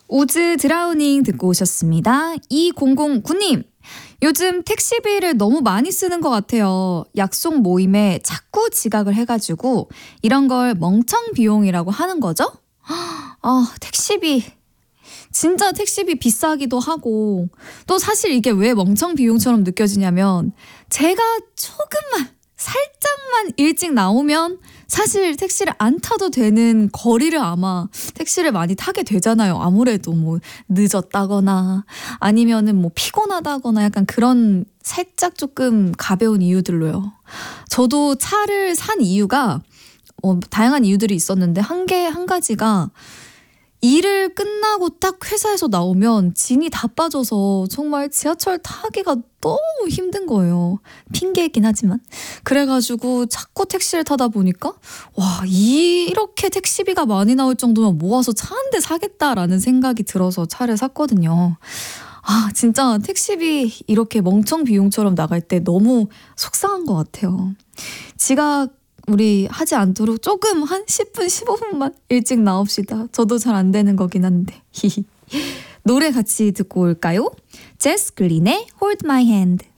우즈 드라우닝 듣고 오셨습니다. 2009님, 요즘 택시비를 너무 많이 쓰는 것 같아요. 약속 모임에 자꾸 지각을 해가지고 이런 걸 멍청 비용이라고 하는 거죠? 택시비. 진짜 택시비 비싸기도 하고 또 사실 이게 왜 멍청 비용처럼 느껴지냐면 제가 조금만 살짝만 일찍 나오면 사실 택시를 안 타도 되는 거리를 아마 택시를 많이 타게 되잖아요. 아무래도 뭐 늦었다거나 아니면은 뭐 피곤하다거나 약간 그런 살짝 조금 가벼운 이유들로요. 저도 차를 산 이유가 다양한 이유들이 있었는데 한 가지가 일을 끝나고 딱 회사에서 나오면 진이 다 빠져서 정말 지하철 타기가 너무 힘든 거예요. 핑계이긴 하지만. 그래가지고 자꾸 택시를 타다 보니까 이렇게 택시비가 많이 나올 정도면 모아서 차 한 대 사겠다라는 생각이 들어서 차를 샀거든요. 진짜 택시비 이렇게 멍청 비용처럼 나갈 때 너무 속상한 것 같아요. 지각 우리 하지 않도록 조금 한 10분, 15분만 일찍 나옵시다. 저도 잘 안 되는 거긴 한데. 노래 같이 듣고 올까요? 제스 글린의 Hold My Hand.